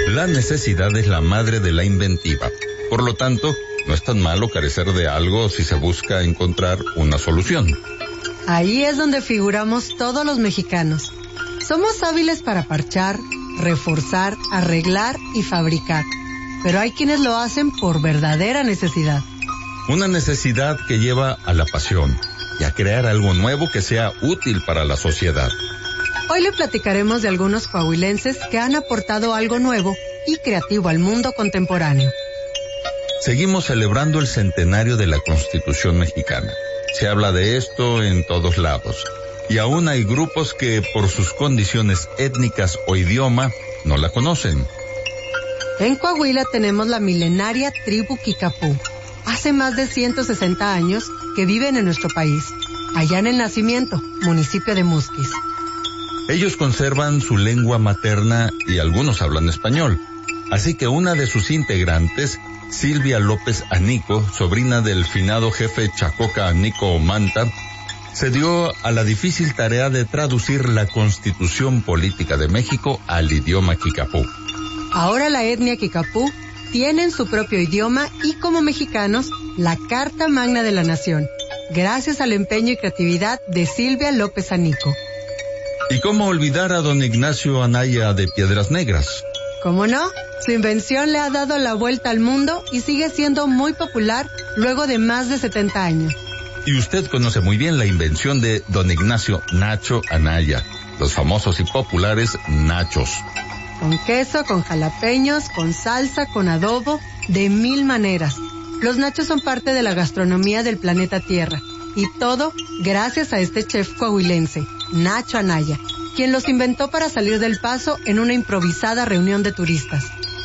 La necesidad es la madre de la inventiva. Por lo tanto, no es tan malo carecer de algo si se busca encontrar una solución. Ahí es donde figuramos todos los mexicanos. Somos hábiles para parchar, reforzar, arreglar y fabricar. Pero hay quienes lo hacen por verdadera necesidad. Una necesidad que lleva a la pasión y a crear algo nuevo que sea útil para la sociedad. Hoy le platicaremos de algunos coahuilenses que han aportado algo nuevo y creativo al mundo contemporáneo. Seguimos celebrando el centenario de la Constitución mexicana. Se habla de esto en todos lados. Y aún hay grupos que, por sus condiciones étnicas o idioma, no la conocen. En Coahuila tenemos la milenaria tribu Kicapú. Hace más de 160 años que viven en nuestro país, allá en el Nacimiento, municipio de Musquis. Ellos conservan su lengua materna y algunos hablan español. Así que una de sus integrantes, Silvia López Anico, sobrina del finado jefe Chacoca Anico Manta, se dio a la difícil tarea de traducir la Constitución Política de México al idioma Kicapú. Ahora la etnia Kicapú tienen su propio idioma y como mexicanos, la Carta Magna de la Nación, gracias al empeño y creatividad de Silvia López Anico. ¿Y cómo olvidar a don Ignacio Anaya de Piedras Negras? ¿Cómo no? Su invención le ha dado la vuelta al mundo y sigue siendo muy popular luego de más de 70 años. Y usted conoce muy bien la invención de don Ignacio Nacho Anaya, los famosos y populares nachos. Con queso, con jalapeños, con salsa, con adobo, de 1000 maneras. Los nachos son parte de la gastronomía del planeta Tierra. Y todo gracias a este chef coahuilense, Nacho Anaya, quien los inventó para salir del Paso en una improvisada reunión de turistas.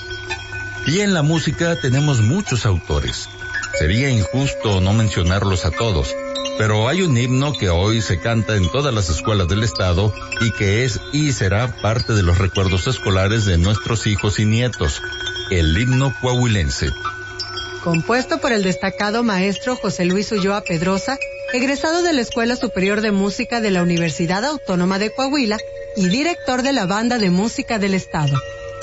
Y en la música tenemos muchos autores. Sería injusto no mencionarlos a todos, pero hay un himno que hoy se canta en todas las escuelas del estado y que es y será parte de los recuerdos escolares de nuestros hijos y nietos, el himno coahuilense. Compuesto por el destacado maestro José Luis Ulloa Pedrosa, egresado de la Escuela Superior de Música de la Universidad Autónoma de Coahuila y director de la Banda de Música del Estado.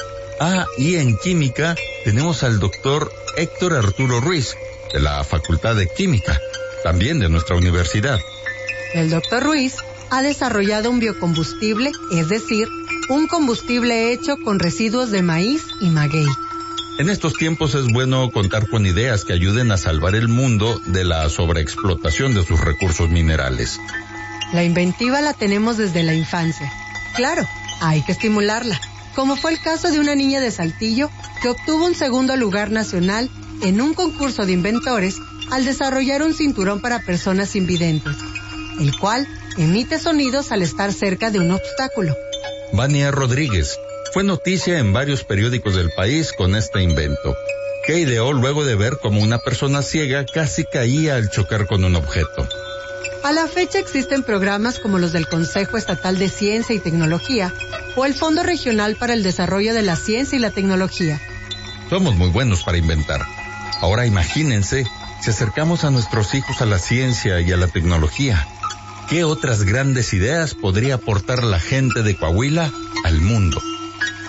Y en química tenemos al doctor Héctor Arturo Ruiz, de la Facultad de Química, también de nuestra universidad. El doctor Ruiz ha desarrollado un biocombustible, es decir, un combustible hecho con residuos de maíz y maguey. En estos tiempos es bueno contar con ideas que ayuden a salvar el mundo de la sobreexplotación de sus recursos minerales. La inventiva la tenemos desde la infancia. Claro, hay que estimularla, como fue el caso de una niña de Saltillo que obtuvo un segundo lugar nacional en un concurso de inventores al desarrollar un cinturón para personas invidentes, el cual emite sonidos al estar cerca de un obstáculo. Vania Rodríguez fue noticia en varios periódicos del país con este invento, que ideó luego de ver cómo una persona ciega casi caía al chocar con un objeto. A la fecha existen programas como los del Consejo Estatal de Ciencia y Tecnología o el Fondo Regional para el Desarrollo de la Ciencia y la Tecnología. Somos muy buenos para inventar. Ahora imagínense si acercamos a nuestros hijos a la ciencia y a la tecnología. ¿Qué otras grandes ideas podría aportar la gente de Coahuila al mundo?